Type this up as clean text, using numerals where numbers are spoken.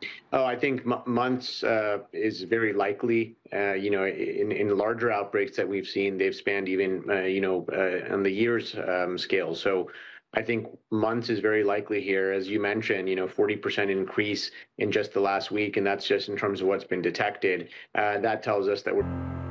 Oh, I think months is very likely. In larger outbreaks that we've seen, they've spanned even on the years scale. So I think months is very likely here. As you mentioned, 40% increase in just the last week, and that's just in terms of what's been detected. That tells us that we're